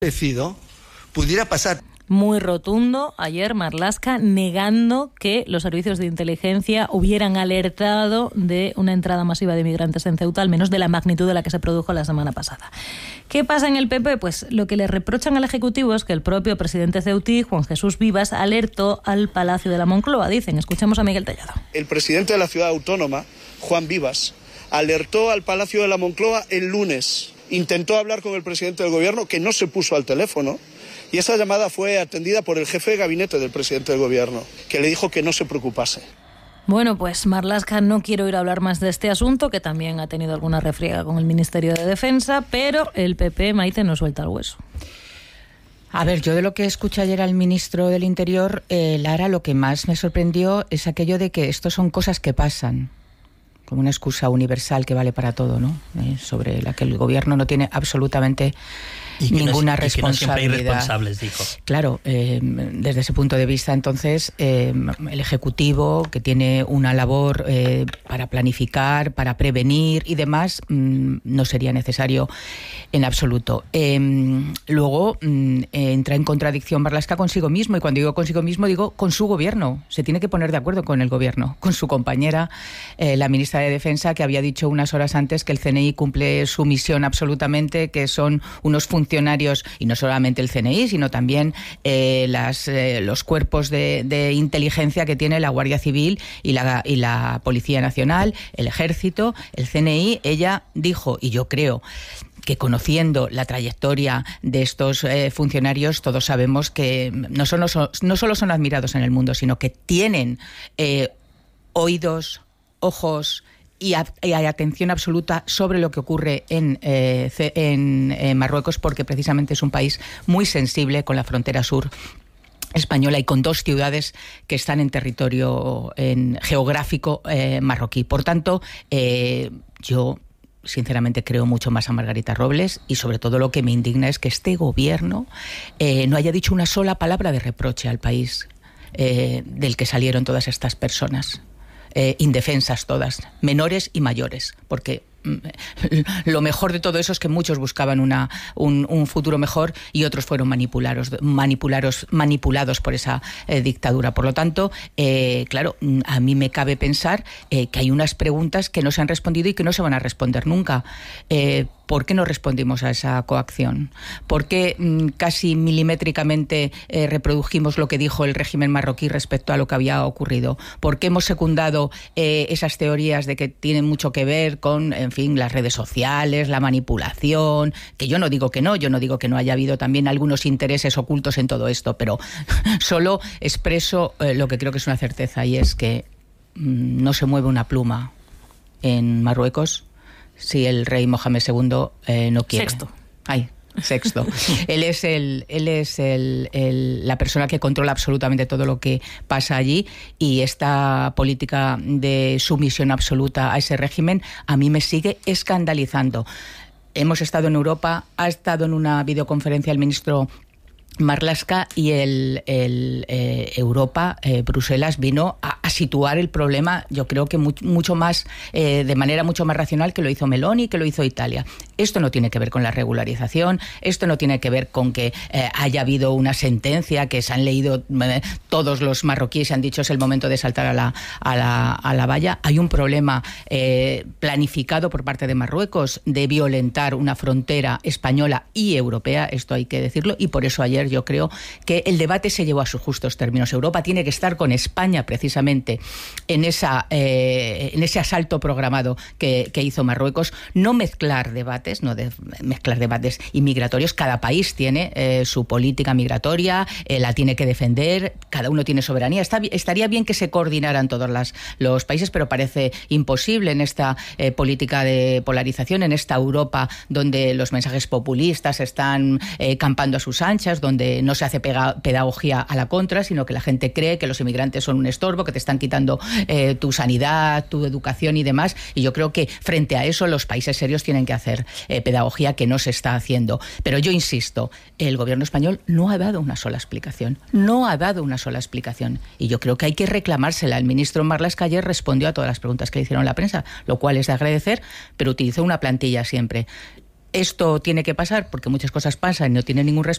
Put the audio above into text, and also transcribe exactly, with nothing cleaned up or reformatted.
parecido pudiera pasar. Muy rotundo ayer Marlaska, negando que los servicios de inteligencia hubieran alertado de una entrada masiva de migrantes en Ceuta, al menos de la magnitud de la que se produjo la semana pasada. ¿Qué pasa en el P P? Pues lo que le reprochan al Ejecutivo es que el propio presidente ceutí, Juan Jesús Vivas, alertó al Palacio de la Moncloa. Dicen, escuchemos a Miguel Tellado. El presidente de la ciudad autónoma, Juan Vivas, alertó al Palacio de la Moncloa el lunes. Intentó hablar con el presidente del gobierno, que no se puso al teléfono. Y esa llamada fue atendida por el jefe de gabinete del presidente del gobierno, que le dijo que no se preocupase. Bueno, pues Marlaska no quiere oír hablar más de este asunto, que también ha tenido alguna refriega con el Ministerio de Defensa, pero el P P, Maite, no suelta el hueso. A ver, yo de lo que escuché ayer al ministro del Interior, eh, Lara, lo que más me sorprendió es aquello de que esto son cosas que pasan, como una excusa universal que vale para todo, ¿no? Eh, sobre la que el gobierno no tiene absolutamente y ninguna no, responsabilidad. Y que no siempre hay responsables, dijo. Claro, eh, desde ese punto de vista, entonces, eh, el Ejecutivo, que tiene una labor eh, para planificar, para prevenir y demás, mmm, no sería necesario en absoluto. Eh, luego, mmm, entra en contradicción Marlaska consigo mismo, y cuando digo consigo mismo, digo con su gobierno. Se tiene que poner de acuerdo con el gobierno, con su compañera, eh, la ministra de Defensa, que había dicho unas horas antes que el C N I cumple su misión absolutamente, que son unos funcionarios, y no solamente el C N I, sino también eh, las, eh, los cuerpos de, de inteligencia que tiene la Guardia Civil y la, y la Policía Nacional, el Ejército, el C N I. Ella dijo, y yo creo que conociendo la trayectoria de estos eh, funcionarios, todos sabemos que no solo, son, no solo son admirados en el mundo, sino que tienen eh, oídos, ojos y hay atención absoluta sobre lo que ocurre en, eh, en, en Marruecos, porque precisamente es un país muy sensible con la frontera sur española y con dos ciudades que están en territorio en, geográfico eh, marroquí. Por tanto, eh, yo sinceramente creo mucho más a Margarita Robles, y sobre todo lo que me indigna es que este gobierno eh, no haya dicho una sola palabra de reproche al país eh, del que salieron todas estas personas. Eh, indefensas todas, menores y mayores, porque lo mejor de todo eso es que muchos buscaban una, un, un futuro mejor y otros fueron manipulados, manipulados, manipulados por esa eh, dictadura. Por lo tanto, eh, claro, a mí me cabe pensar eh, que hay unas preguntas que no se han respondido y que no se van a responder nunca. Eh, ¿Por qué no respondimos a esa coacción? ¿Por qué mm, casi milimétricamente eh, reprodujimos lo que dijo el régimen marroquí respecto a lo que había ocurrido? ¿Por qué hemos secundado eh, esas teorías de que tienen mucho que ver con, en fin, las redes sociales, la manipulación? Que yo no digo que no, yo no digo que no haya habido también algunos intereses ocultos en todo esto, pero solo expreso eh, lo que creo que es una certeza, y es que mm, no se mueve una pluma en Marruecos si el rey Mohamed segundo eh, no quiere. Sexto. Ay, sexto. Él es, el, él es el, el, la persona que controla absolutamente todo lo que pasa allí, y esta política de sumisión absoluta a ese régimen a mí me sigue escandalizando. Hemos estado en Europa, ha estado en una videoconferencia el ministro Marlaska, y el, el eh, Europa, eh, Bruselas, vino a, a situar el problema, yo creo que mu- mucho más, eh, de manera mucho más racional que lo hizo Meloni, que lo hizo Italia. Esto no tiene que ver con la regularización, esto no tiene que ver con que eh, haya habido una sentencia que se han leído eh, todos los marroquíes y han dicho es el momento de saltar a la, a la, a la valla. Hay un problema eh, planificado por parte de Marruecos de violentar una frontera española y europea, esto hay que decirlo, y por eso ayer yo creo que el debate se llevó a sus justos términos. Europa tiene que estar con España precisamente en, esa, eh, en ese asalto programado que, que hizo Marruecos. No mezclar debates, no de, mezclar debates inmigratorios. Cada país tiene eh, su política migratoria, eh, la tiene que defender, cada uno tiene soberanía. Está, estaría bien que se coordinaran todos las, los países, pero parece imposible en esta eh, política de polarización, en esta Europa donde los mensajes populistas están eh, campando a sus anchas, donde donde no se hace pega, pedagogía a la contra, sino que la gente cree que los inmigrantes son un estorbo, que te están quitando eh, tu sanidad, tu educación y demás. Y yo creo que frente a eso los países serios tienen que hacer eh, pedagogía, que no se está haciendo. Pero yo insisto, el gobierno español no ha dado una sola explicación. No ha dado una sola explicación. Y yo creo que hay que reclamársela. El ministro Marlaska ayer respondió a todas las preguntas que le hicieron la prensa, lo cual es de agradecer, pero utilizó una plantilla siempre. Esto tiene que pasar porque muchas cosas pasan y no tiene ningún respeto.